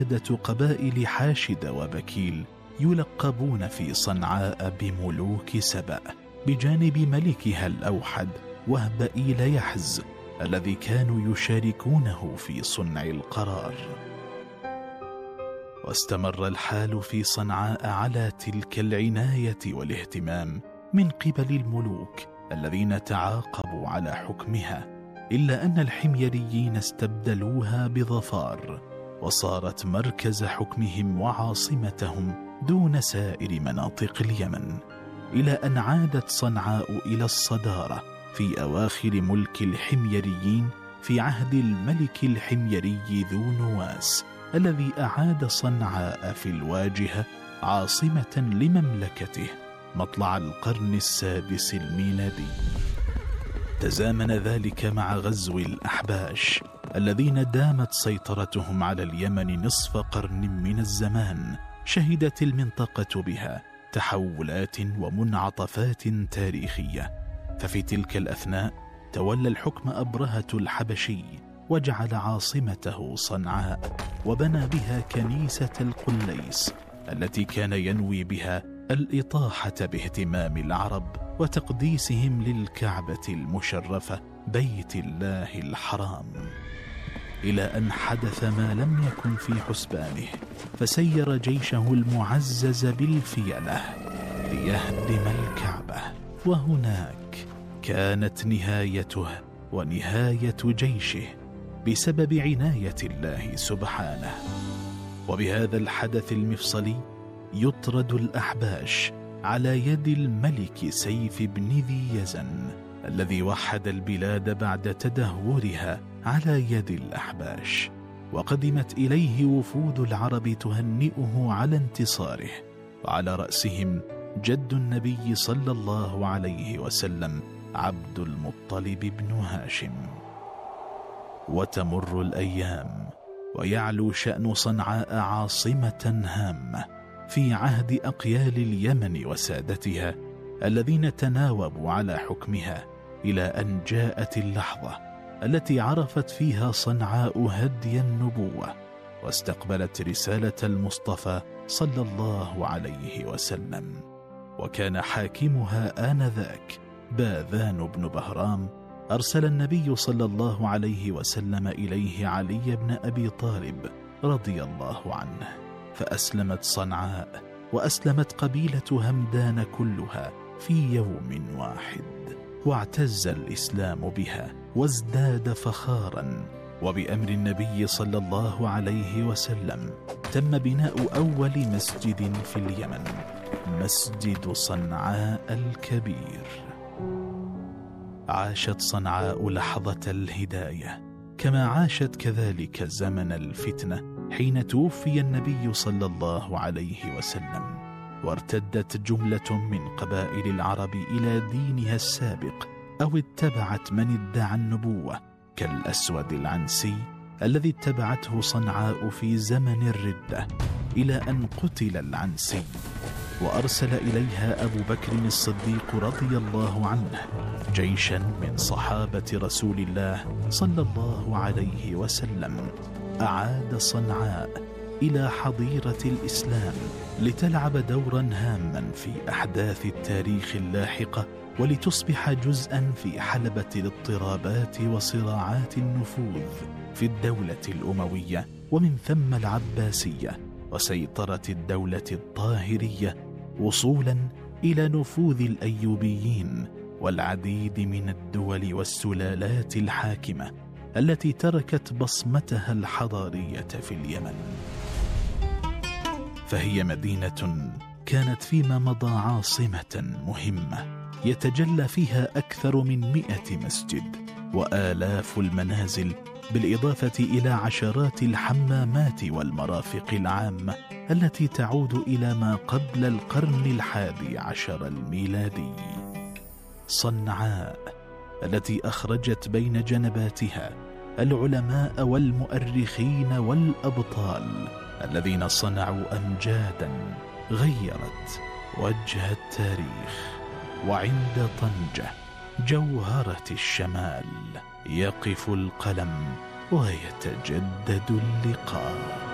قبائل حاشد وبكيل يلقبون في صنعاء بملوك سبأ بجانب ملكها الأوحد وهبئيل يحز الذي كانوا يشاركونه في صنع القرار. واستمر الحال في صنعاء على تلك العناية والاهتمام من قبل الملوك الذين تعاقبوا على حكمها، إلا أن الحميريين استبدلوها بظفار وصارت مركز حكمهم وعاصمتهم دون سائر مناطق اليمن، إلى أن عادت صنعاء إلى الصدارة في أواخر ملك الحميريين في عهد الملك الحميري ذو نواس الذي أعاد صنعاء في الواجهة عاصمة لمملكته مطلع القرن السادس الميلادي. تزامن ذلك مع غزو الأحباش الذين دامت سيطرتهم على اليمن نصف قرن من الزمان، شهدت المنطقة بها تحولات ومنعطفات تاريخية. ففي تلك الأثناء تولى الحكم أبرهة الحبشي وجعل عاصمته صنعاء وبنى بها كنيسة القليس التي كان ينوي بها الإطاحة باهتمام العرب وتقديسهم للكعبة المشرفة بيت الله الحرام، إلى أن حدث ما لم يكن في حسبانه، فسير جيشه المعزز بالفيلة ليهدم الكعبة، وهناك كانت نهايته ونهاية جيشه بسبب عناية الله سبحانه. وبهذا الحدث المفصلي يطرد الأحباش على يد الملك سيف بن ذي يزن الذي وحد البلاد بعد تدهورها على يد الأحباش، وقدمت إليه وفود العرب تهنئه على انتصاره، وعلى رأسهم جد النبي صلى الله عليه وسلم عبد المطلب بن هاشم. وتمر الأيام ويعلو شأن صنعاء عاصمة هامة في عهد أقيال اليمن وسادتها الذين تناوبوا على حكمها، إلى أن جاءت اللحظة التي عرفت فيها صنعاء هدي النبوة واستقبلت رسالة المصطفى صلى الله عليه وسلم. وكان حاكمها آنذاك باذان بن بهرام. أرسل النبي صلى الله عليه وسلم إليه علي بن أبي طالب رضي الله عنه، فأسلمت صنعاء وأسلمت قبيلة همدان كلها في يوم واحد، واعتز الإسلام بها وازداد فخارا. وبأمر النبي صلى الله عليه وسلم تم بناء أول مسجد في اليمن، مسجد صنعاء الكبير. عاشت صنعاء لحظة الهداية، كما عاشت كذلك زمن الفتنة حين توفي النبي صلى الله عليه وسلم، وارتدت جملة من قبائل العرب إلى دينها السابق أو اتبعت من ادعى النبوة، كالأسود العنسي الذي اتبعته صنعاء في زمن الردة، إلى أن قتل العنسي، وأرسل إليها أبو بكر الصديق رضي الله عنه جيشا من صحابة رسول الله صلى الله عليه وسلم، أعاد صنعاء إلى حظيرة الإسلام لتلعب دورا هاما في أحداث التاريخ اللاحقة، ولتصبح جزءا في حلبة الاضطرابات وصراعات النفوذ في الدولة الأموية ومن ثم العباسية وسيطرة الدولة الطاهرية، وصولا إلى نفوذ الأيوبيين والعديد من الدول والسلالات الحاكمة التي تركت بصمتها الحضارية في اليمن. فهي مدينة كانت فيما مضى عاصمة مهمة يتجلى فيها أكثر من 100 مسجد وآلاف المنازل، بالإضافة إلى عشرات الحمامات والمرافق العامة التي تعود إلى ما قبل القرن 11 الميلادي. صنعاء التي أخرجت بين جنباتها العلماء والمؤرخين والأبطال الذين صنعوا أمجادا غيرت وجه التاريخ. وعند طنجة جوهرة الشمال يقف القلم ويتجدد اللقاء.